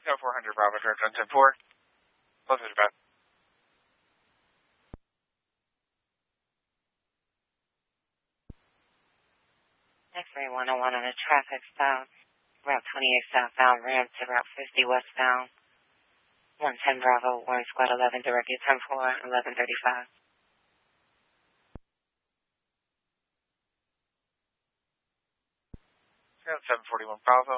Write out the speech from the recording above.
No 400 Bravo, direct on 10-4. Close it about. X-ray 101 on a traffic stop. Route 28 southbound, ramp to Route 50 westbound. 110 Bravo, Warren Squad 11, direct you 10-4, 1135. Ground 741 Bravo.